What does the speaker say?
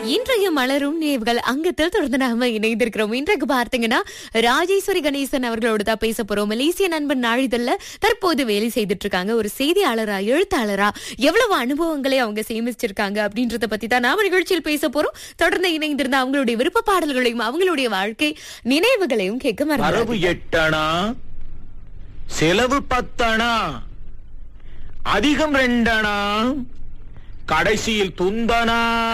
இன்றைய மலரும் நினைவுகள் அங்கத்தில் தொடர்ந்து நாம இணைந்திருக்கிறோம். இன்றைக்கு பார்த்தீங்கன்னா ராஜேஸ்வரி கணேசன் அவர்களோட தான் பேச போறோம். மலேசிய நண்பன் நாளிதழ்ல தற்போது வேலை செய்துட்டு இருக்காங்க. ஒரு செய்தியாளரா, எழுத்தாளரா எவ்வளவு அனுபவங்களை அவங்க சேமிச்சிருக்காங்க அப்படின்றத பத்தி தான் நாம நிகழ்ச்சியில் பேச போறோம். தொடர்ந்து இணைந்திருந்த அவங்களுடைய விருப்ப பாடல்களையும் அவங்களுடைய வாழ்க்கை நினைவுகளையும் கேட்க வரவு 8 அணா, செலவு 10 அணா, அதிகம் 2 அணா, கடைசியில் துந்தனா.